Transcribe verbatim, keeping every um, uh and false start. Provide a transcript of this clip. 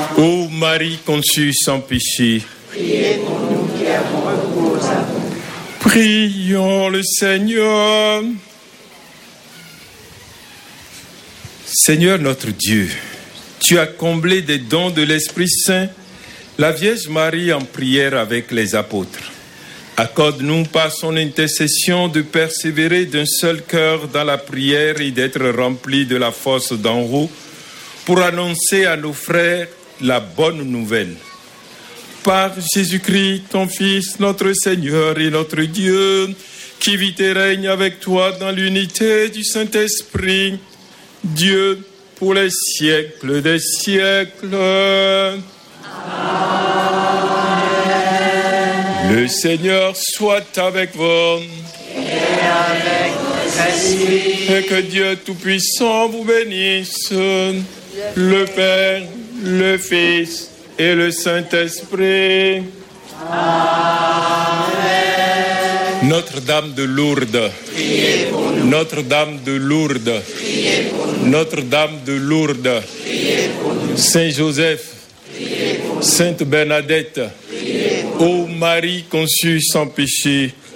Ô Marie conçue sans péché, Priez pour nous qui avons recours à vous. prions le Seigneur. Seigneur notre Dieu, tu as comblé des dons de l'Esprit Saint la Vierge Marie en prière avec les apôtres. Accorde-nous par son intercession de persévérer d'un seul cœur dans la prière et d'être remplis de la force d'en haut pour annoncer à nos frères la bonne nouvelle. Par Jésus-Christ, ton Fils, notre Seigneur et notre Dieu, qui vit et règne avec toi dans l'unité du Saint-Esprit, Dieu pour les siècles des siècles. Le Seigneur soit avec vous. Et avec votre esprit. Et que Dieu Tout-Puissant vous bénisse, le Père, le Fils et le Saint-Esprit. Amen. Notre-Dame de Lourdes, Priez pour nous. Notre-Dame de Lourdes, Priez pour nous. Notre-Dame de Lourdes, Priez pour nous. Saint Joseph, Priez pour nous. Sainte Bernadette, Priez pour nous. ô Marie conçue sans péché,